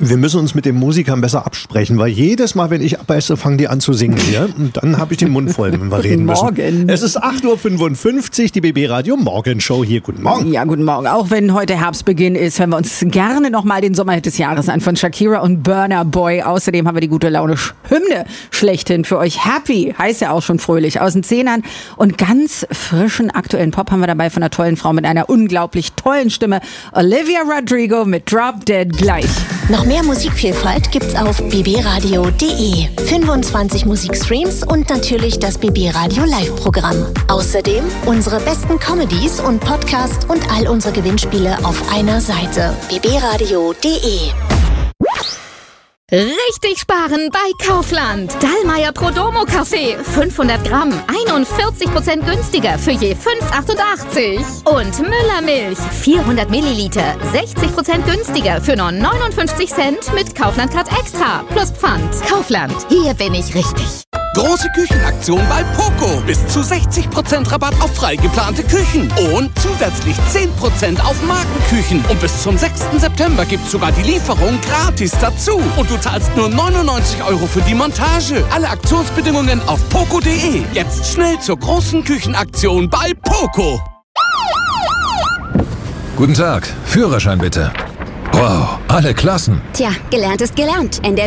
Wir müssen uns mit den Musikern besser absprechen, weil jedes Mal, wenn ich abbeiße, fangen die an zu singen hier. Und dann habe ich den Mund voll, wenn wir reden müssen. Morgen. Es ist 8.55 Uhr, die BB Radio Morgenshow hier. Guten Morgen. Ja, guten Morgen. Auch wenn heute Herbstbeginn ist, hören wir uns gerne nochmal den Sommerhit des Jahres an von Shakira und Burna Boy. Außerdem haben wir die gute Laune Hymne schlechthin für euch. Happy heißt ja auch schon fröhlich aus den Zehnern. Und ganz frischen aktuellen Pop haben wir dabei von einer tollen Frau mit einer unglaublich tollen Stimme. Olivia Rodrigo mit Drop Dead gleich. Noch mehr Musikvielfalt gibt's auf bbradio.de. 25 Musikstreams und natürlich das BB Radio Live-Programm. Außerdem unsere besten Comedies und Podcasts und all unsere Gewinnspiele auf einer Seite. bbradio.de. Richtig sparen bei Kaufland. Dallmayr Prodomo Kaffee. 500 Gramm. 41% günstiger für je 5,88. Und Müller Milch. 400 Milliliter. 60% günstiger für nur 59 Cent mit Kaufland Card Extra. Plus Pfand. Kaufland. Hier bin ich richtig. Große Küchenaktion bei Poco. Bis zu 60% Rabatt auf frei geplante Küchen. Und zusätzlich 10% auf Markenküchen. Und bis zum 6. September gibt's sogar die Lieferung gratis dazu. Und du zahlst nur 99 € für die Montage. Alle Aktionsbedingungen auf poco.de. Jetzt schnell zur großen Küchenaktion bei Poco. Guten Tag, Führerschein bitte. Wow, alle Klassen. Tja, gelernt ist gelernt.